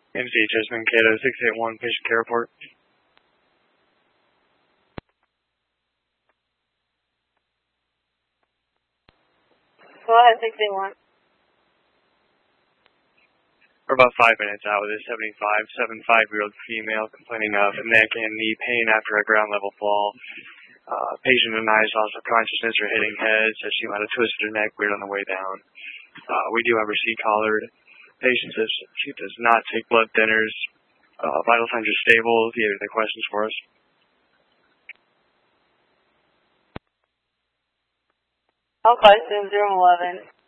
MCHS Mankato 681, patient care report. Go ahead, 681. We're about 5 minutes out with a 75-year-old female complaining of neck and knee pain after a ground level fall. Patient denies loss of consciousness or hitting head, says she might have twisted her neck weird on the way down. We do have her C-collared. Patient says she does not take blood thinners. Vital signs are stable. Do you have any questions for us? All questions, room 11.